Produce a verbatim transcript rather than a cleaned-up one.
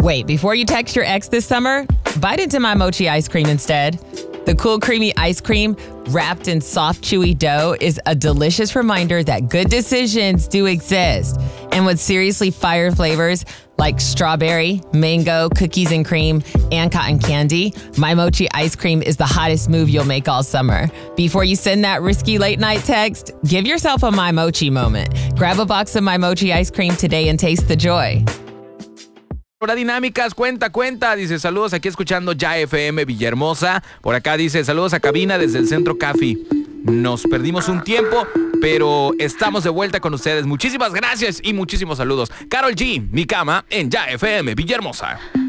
Wait, before you text your ex this summer, bite into My Mochi ice cream instead. The cool, creamy ice cream wrapped in soft, chewy dough is a delicious reminder that good decisions do exist. And with seriously fire flavors like strawberry, mango, cookies and cream, and cotton candy, My Mochi ice cream is the hottest move you'll make all summer. Before you send that risky late night text, give yourself a My Mochi moment. Grab a box of My Mochi ice cream today and taste the joy. Hola Dinámicas, cuenta, cuenta. Dice, saludos aquí escuchando Ya F M Villahermosa. Por acá dice, saludos a cabina desde el Centro Cafi. Nos perdimos un tiempo, pero estamos de vuelta con ustedes. Muchísimas gracias y muchísimos saludos. Karol G, Mi Cama, en Ya F M Villahermosa.